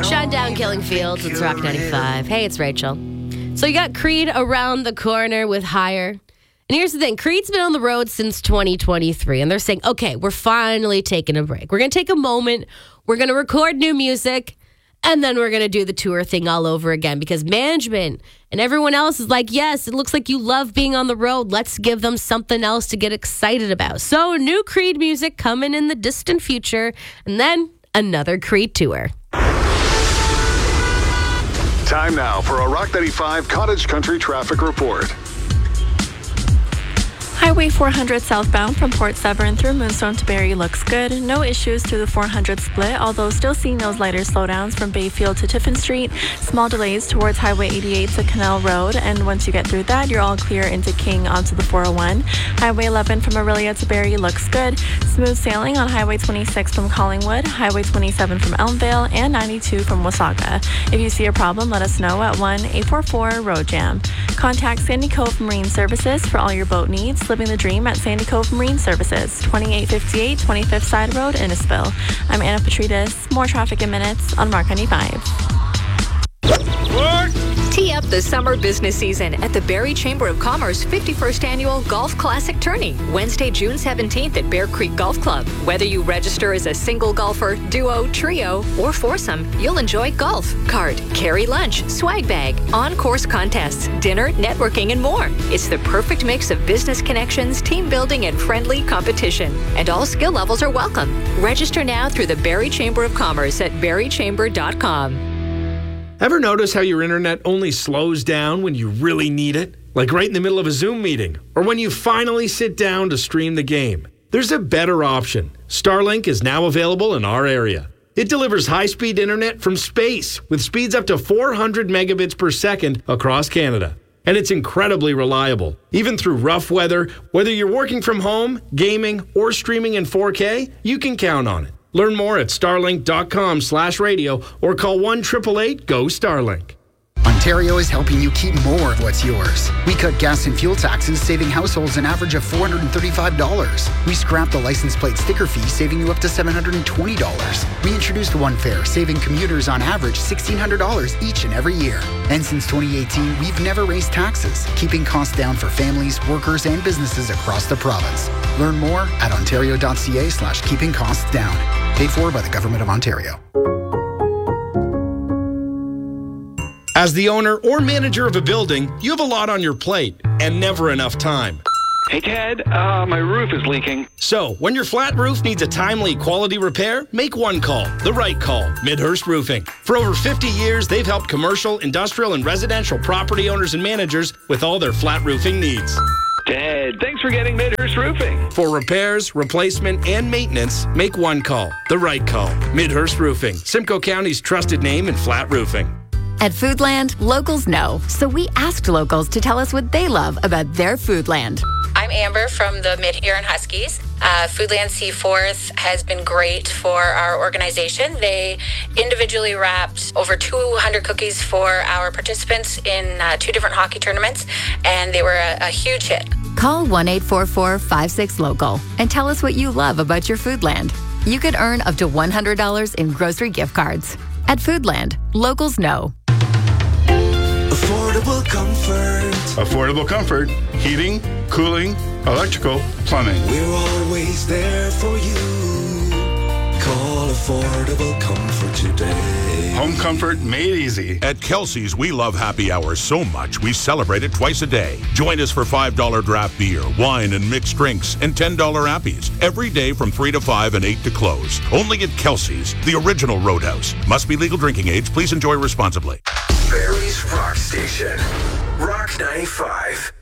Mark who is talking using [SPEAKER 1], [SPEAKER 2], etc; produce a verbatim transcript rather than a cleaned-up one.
[SPEAKER 1] Shut down Killing Fields. It's Rock ninety-five. Hey, it's Rachel. So you got Creed around the corner with Higher. And here's the thing. Creed's been on the road since twenty twenty-three. And they're saying, okay, we're finally taking a break. We're going to take a moment. We're going to record new music. And then we're going to do the tour thing all over again. Because management and everyone else is like, yes, it looks like you love being on the road. Let's give them something else to get excited about. So new Creed music coming in the distant future. And then another Creed tour.
[SPEAKER 2] Time now for a Rock ninety-five Cottage Country traffic report.
[SPEAKER 3] Highway four hundred southbound from Port Severn through Moonstone to Barrie looks good. No issues through the four hundred split, although still seeing those lighter slowdowns from Bayfield to Tiffin Street. Small delays towards Highway eighty-eight to Canal Road, and once you get through that, you're all clear into King onto the four oh one. Highway eleven from Orillia to Barrie looks good. Smooth sailing on Highway twenty-six from Collingwood, Highway twenty-seven from Elmvale, and ninety-two from Wasaga. If you see a problem, let us know at one eight four four road jam. Contact Sandy Cove Marine Services for all your boat needs. Living the dream at Sandy Cove Marine Services, twenty-eight fifty-eight twenty-fifth Side Road, Innisfil. I'm Anna Petrides. More traffic in minutes on Rock ninety-five.
[SPEAKER 4] Tee up the summer business season at the Barrie Chamber of Commerce fifty-first Annual Golf Classic Tourney, Wednesday, June seventeenth at Bear Creek Golf Club. Whether you register as a single golfer, duo, trio, or foursome, you'll enjoy golf, cart, carry lunch, swag bag, on-course contests, dinner, networking, and more. It's the perfect mix of business connections, team building, and friendly competition. And all skill levels are welcome. Register now through the Barrie Chamber of Commerce at barrie chamber dot com.
[SPEAKER 5] Ever notice how your internet only slows down when you really need it? Like right in the middle of a Zoom meeting, or when you finally sit down to stream the game. There's a better option. Starlink is now available in our area. It delivers high-speed internet from space with speeds up to four hundred megabits per second across Canada. And it's incredibly reliable. Even through rough weather, whether you're working from home, gaming, or streaming in four K, you can count on it. Learn more at starlink.com slash radio or call one eight eight eight, G O, STARLINK.
[SPEAKER 6] Ontario is helping you keep more of what's yours. We cut gas and fuel taxes, saving households an average of four hundred thirty-five dollars. We scrapped the license plate sticker fee, saving you up to seven hundred twenty dollars. We introduced One Fare, saving commuters on average sixteen hundred dollars each and every year. And since twenty eighteen, we've never raised taxes, keeping costs down for families, workers, and businesses across the province. Learn more at ontario.ca slash keeping costs down. Paid for by the Government of Ontario.
[SPEAKER 5] As the owner or manager of a building, you have a lot on your plate and never enough time.
[SPEAKER 7] Hey, Ted, uh, my roof is leaking.
[SPEAKER 5] So, when your flat roof needs a timely quality repair, make one call. The right call. Midhurst Roofing. For over fifty years, they've helped commercial, industrial, and residential property owners and managers with all their flat roofing needs.
[SPEAKER 7] Ted, thanks for getting Midhurst Roofing.
[SPEAKER 5] For repairs, replacement, and maintenance, make one call. The right call. Midhurst Roofing. Simcoe County's trusted name in flat roofing.
[SPEAKER 8] At Foodland, locals know, so we asked locals to tell us what they love about their Foodland.
[SPEAKER 9] I'm Amber from the Mid-Huron Huskies. Uh, Foodland Seaforth has been great for our organization. They individually wrapped over two hundred cookies for our participants in uh, two different hockey tournaments, and they were a, a huge hit.
[SPEAKER 8] Call one eight four four, five six, local and tell us what you love about your Foodland. You could earn up to one hundred dollars in grocery gift cards. At Foodland, locals know.
[SPEAKER 10] Affordable comfort.
[SPEAKER 11] Affordable comfort. Heating, cooling, electrical, plumbing.
[SPEAKER 10] We're always there for you. Call Affordable Comfort today.
[SPEAKER 11] Home comfort made easy.
[SPEAKER 12] At Kelsey's, we love happy hours so much we celebrate it twice a day. Join us for five dollars draft beer, wine, and mixed drinks, and ten dollars appies every day from three to five and eight to close. Only at Kelsey's, the original Roadhouse. Must be legal drinking age. Please enjoy responsibly.
[SPEAKER 10] Barrie's Rock Station. Rock ninety-five.